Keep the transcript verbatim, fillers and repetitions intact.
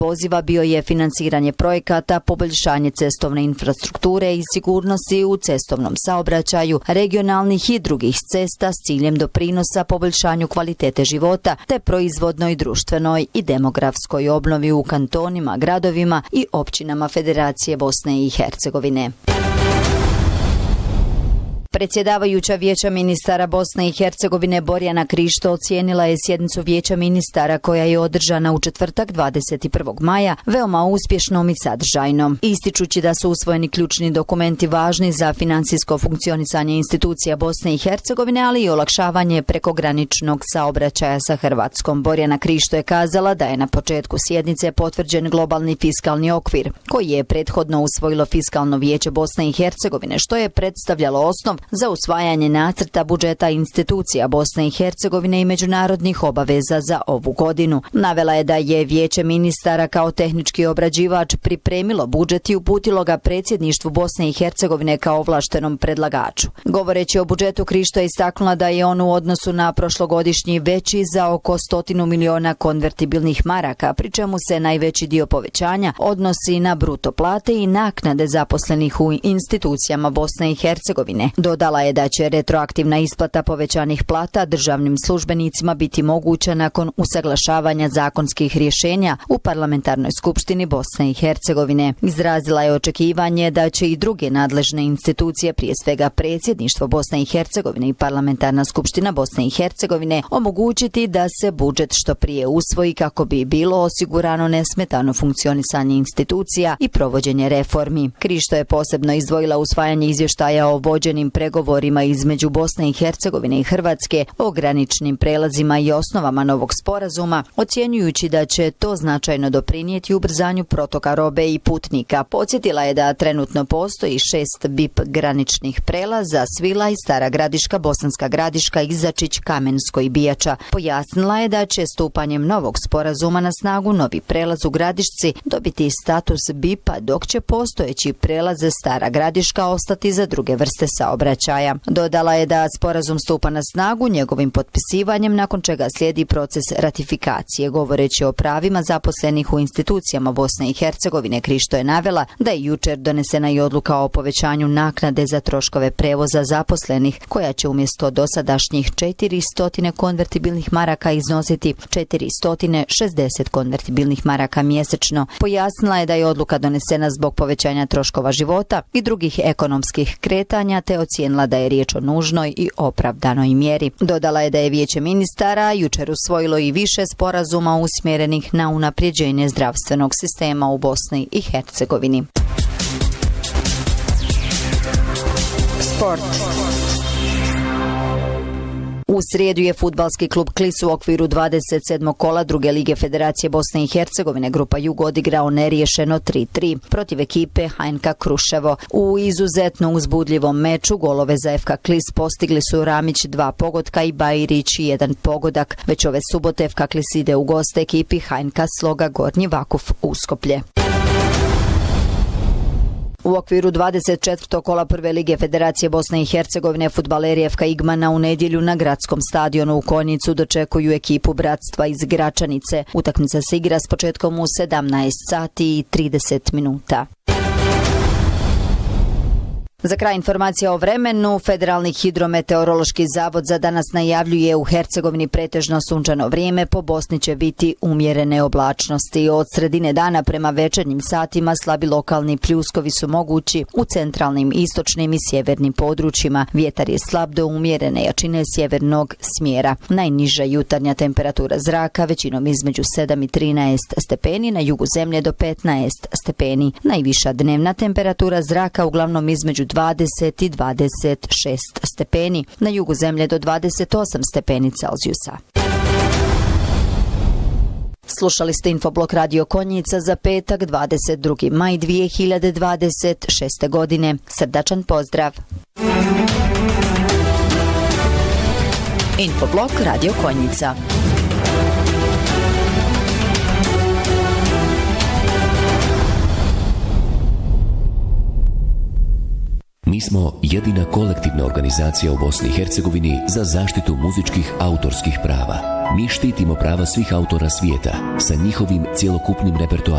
poziva bio je financiranje projekata, poboljšanje cestovne infrastrukture i sigurnosti u cestovnom saobraćaju, regionalnih i drugih cesta s ciljem doprinosa poboljšanju kvalitete života te proizvodnoj, društvenoj i demografskoj obnovi u kantonima, gradovima i općinama Federacije Bosne i Hercegovine. Predsjedavajuća Vijeća ministara Bosne i Hercegovine Borjana Krišto ocijenila je sjednicu Vijeća ministara koja je održana u četvrtak dvadeset prvog maja veoma uspješnom i sadržajnom, ističući da su usvojeni ključni dokumenti važni za financijsko funkcionisanje institucija Bosne i Hercegovine, ali i olakšavanje prekograničnog saobraćaja sa Hrvatskom. Borjana Krišto je kazala da je na početku sjednice potvrđen globalni fiskalni okvir, koji je prethodno usvojilo Fiskalno vijeće Bosne i Hercegovine, što je predstavljalo osnov za usvajanje nacrta budžeta institucija Bosne i Hercegovine i međunarodnih obaveza za ovu godinu. Navela je da je Vijeće ministara kao tehnički obrađivač pripremilo budžet i uputilo ga predsjedništvu Bosne i Hercegovine kao ovlaštenom predlagaču. Govoreći o budžetu, Krišto je istaknula da je on u odnosu na prošlogodišnji veći za oko stotinu miliona konvertibilnih maraka, pri čemu se najveći dio povećanja odnosi na bruto plate i naknade zaposlenih u institucijama Bosne i Hercegovine. Dodala je da će retroaktivna isplata povećanih plata državnim službenicima biti moguća nakon usaglašavanja zakonskih rješenja u Parlamentarnoj skupštini Bosne i Hercegovine. Izrazila je očekivanje da će i druge nadležne institucije, prije svega predsjedništvo Bosne i Hercegovine i Parlamentarna skupština Bosne i Hercegovine, omogućiti da se budžet što prije usvoji kako bi bilo osigurano nesmetano funkcionisanje institucija i provođenje reformi. Krišto je posebno izdvojila usvajanje izvještaja o vođenim pregovorima između Bosne i Hercegovine i Hrvatske o graničnim prelazima i osnovama novog sporazuma, ocjenjujući da će to značajno doprinijeti ubrzanju protoka robe i putnika. Podsjetila je da trenutno postoji šest B I P graničnih prelaza: Svilaj, Stara Gradiška, Bosanska Gradiška, Izačić, Kamensko i Bijača. Pojasnila je da će stupanjem novog sporazuma na snagu novi prelaz u Gradišci dobiti status B I P-a, dok će postojeći prelaz Stara Gradiška ostati za druge vrste saobraćaja. Dodala je da sporazum stupa na snagu njegovim potpisivanjem, nakon čega slijedi proces ratifikacije. Govoreći o pravima zaposlenih u institucijama Bosne i Hercegovine, Krišto je navela da je jučer donesena i odluka o povećanju naknade za troškove prevoza zaposlenih, koja će umjesto dosadašnjih četiristo konvertibilnih maraka iznositi četiristo šezdeset konvertibilnih maraka mjesečno. Pojasnila je da je odluka donesena zbog povećanja troškova života i drugih ekonomskih kretanja, te ocijenila da je riječ o nužnoj i opravdanoj mjeri. Dodala je da je Vijeće ministara jučer usvojilo i više sporazuma usmjerenih na unapređenje zdravstvenog sistema u Bosni i Hercegovini. Sport. U srijedu je fudbalski klub Klis u okviru dvadeset sedmog kola druge lige Federacije Bosne i Hercegovine Grupa Jug odigrao neriješeno tri tri protiv ekipe H N K Kruševo. U izuzetno uzbudljivom meču golove za F K Klis postigli su Ramić dva pogotka i Bajrić jedan pogodak. Već ove subote F K Klis ide u goste ekipi H N K Sloga Gornji Vakuf Uskoplje. U okviru dvadeset četvrtog kola prve lige Federacije Bosne i Hercegovine fudbaleri F K Igmana u nedjelju na gradskom stadionu u Konjicu dočekuju ekipu Bratstva iz Gračanice. Utakmica se igra s početkom u sedamnaest sati i trideset minuta. Za kraj informacija o vremenu. Federalni hidrometeorološki zavod za danas najavljuje u Hercegovini pretežno sunčano vrijeme, po Bosni će biti umjerene oblačnosti. Od sredine dana prema večernjim satima slabi lokalni pljuskovi su mogući u centralnim, istočnim i sjevernim područjima. Vjetar je slab do umjerene jačine sjevernog smjera. Najniža jutarnja temperatura zraka većinom između sedam i trinaest stepeni, na jugu zemlje do petnaest stepeni. Najviša dnevna temperatura zraka uglavnom između dvadeset i dvadeset šest stepeni, na jugu zemlje do dvadeset osam stepeni Celzijusa. Slušali ste Infoblok Radio Konjica za petak dvadeset drugi maj dvije hiljade dvadeset šeste. godine. Srdačan pozdrav. Infoblok Radio Konjica. Mi smo jedina kolektivna organizacija u Bosni i Hercegovini za zaštitu muzičkih autorskih prava. Mi štitimo prava svih autora svijeta sa njihovim cjelokupnim repertoarom.